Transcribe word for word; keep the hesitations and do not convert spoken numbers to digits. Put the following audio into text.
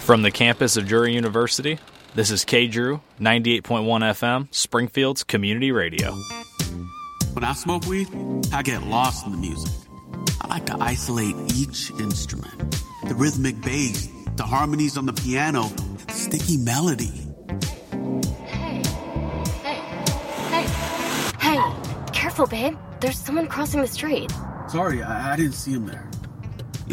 From the campus of Drury University, this is K-Drew, ninety-eight point one F M, Springfield's community radio. When I smoke weed, I get lost in the music. I like to isolate each instrument. The rhythmic bass, the harmonies on the piano, the sticky melody. Hey, hey, hey, hey, careful, babe. There's someone crossing the street. Sorry, I, I didn't see him there.